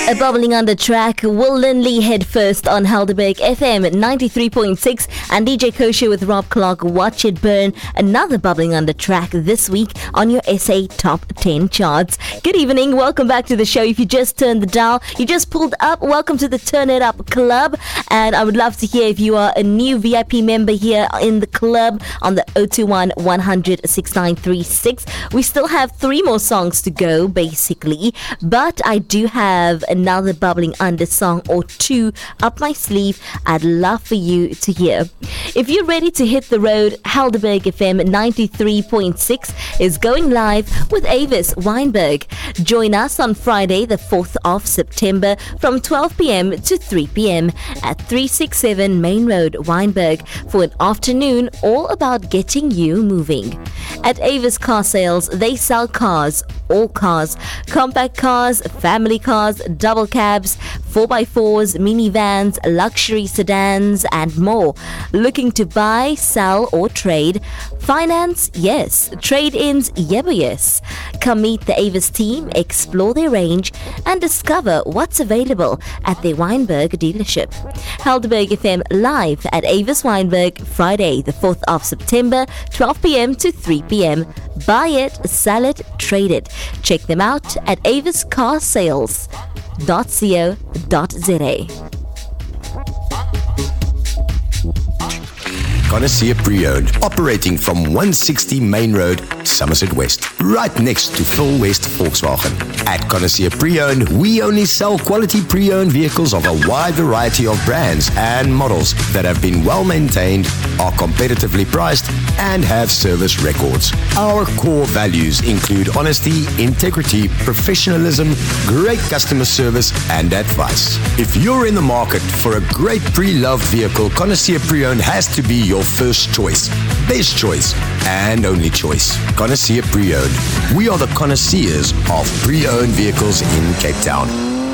A bubbling under track, Will Lindley head first on Helderberg FM 93.6 and DJ Kosher with Rob Clark, Watch It Burn. Another bubbling under track this week on your SA Top 10 charts. Good evening, welcome back to the show. If you just turned the dial, you just pulled up, welcome to the Turn It Up Club. And I would love to hear if you are a new VIP member here in the club on the 021 100 6936. We still have 3 more songs to go basically, but I do have another bubbling under song or 2 up my sleeve I'd love for you to hear. If you're ready to hit the road, Helderberg FM 93.6 is going live with Avis Weinberg. Join us on Friday the 4th of September from 12 p.m. to 3 p.m. at 367 Main Road, Weinberg for an afternoon all about getting you moving. At Avis Car Sales, they sell cars, all cars, compact cars, family cars, double cabs, 4x4s, minivans, luxury sedans, and more. Looking to buy, sell, or trade? Finance? Yes. Trade-ins? Yes. Come meet the Avis team, explore their range, and discover what's available at their Weinberg dealership. Helderberg FM live at Avis Weinberg, Friday, the 4th of September, 12 p.m. to 3 p.m. Buy it, sell it, trade it. Check them out at aviscarsales.co.za. Connoisseur Pre-Owned, operating from 160 Main Road, Somerset West, right next to Phil West Volkswagen. At Connoisseur Pre-Owned, we only sell quality pre-owned vehicles of a wide variety of brands and models that have been well maintained, are competitively priced, and have service records. Our core values include honesty, integrity, professionalism, great customer service, and advice. If you're in the market for a great pre-loved vehicle, Connoisseur Pre-Owned has to be your first choice, best choice, and only choice. Connoisseur Pre-Owned. We are the connoisseurs of pre-owned vehicles in Cape Town.